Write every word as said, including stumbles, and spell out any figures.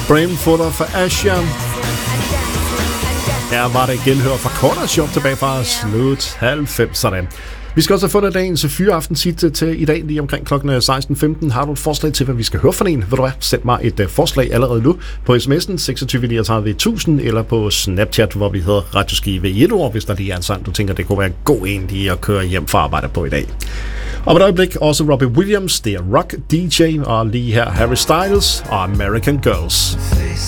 Brainfooter for Asher. Her var det genhør fra Corner Shop tilbage fra slut halvfemserne. Vi skal også have fundet dagens fyreaften sit til i dag lige omkring klokken seksten femten. Har du et forslag til, hvad vi skal høre for en? Ved du hvad? Send mig et uh, forslag allerede nu på sms'en seksogtyve niogtredive tusind eller på Snapchat, hvor vi hedder Radioskive i et ord, hvis der lige er en sang, du tænker, det kunne være en god en lige at køre hjem fra arbejde på i dag. Og på et øjeblik også Robbie Williams, det er Rock D J, og lige her Harry Styles og American Girls.